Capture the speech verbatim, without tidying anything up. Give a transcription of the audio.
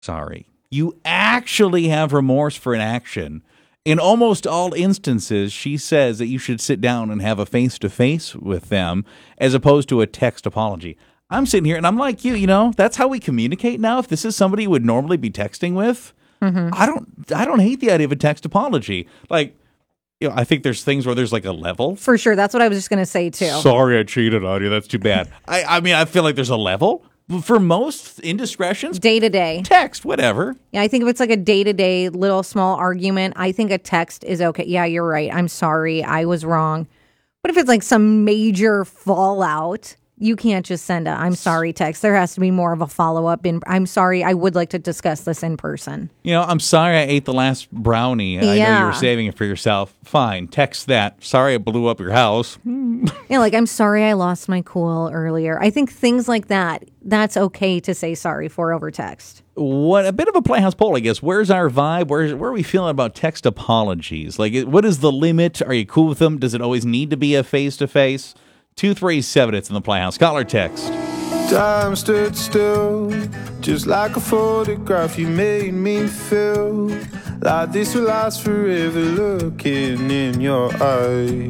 sorry. You actually have remorse for an action. In almost all instances, she says that you should sit down and have a face-to-face with them as opposed to a text apology. I'm sitting here and I'm like you, you know, that's how we communicate now. If this is somebody you would normally be texting with, mm-hmm. I don't I don't hate the idea of a text apology. Like, you know, I think there's things where there's like a level. For sure. That's what I was just going to say, too. Sorry I cheated on you. That's too bad. I, I mean, I feel like there's a level. For most indiscretions, day to day, text, whatever. Yeah, I think if it's like a day to day little small argument, I think a text is okay. Yeah, you're right. I'm sorry. I was wrong. But if it's like some major fallout, you can't just send a I'm sorry text. There has to be more of a follow up. In I'm sorry. I would like to discuss this in person. You know, I'm sorry I ate the last brownie. I yeah. know you were saving it for yourself. Fine. Text that. Sorry I blew up your house. Yeah, like I'm sorry I lost my cool earlier. I think things like that, that's okay to say sorry for over text. What a bit of a Playhouse poll, I guess. Where's our vibe? Where's where are we feeling about text apologies? Like, what is the limit? Are you cool with them? Does it always need to be a face to face? Two three seven, it's in the Playhouse. Caller text. Time stood still, just like a photograph. You made me feel like this will last forever. Looking in your eyes,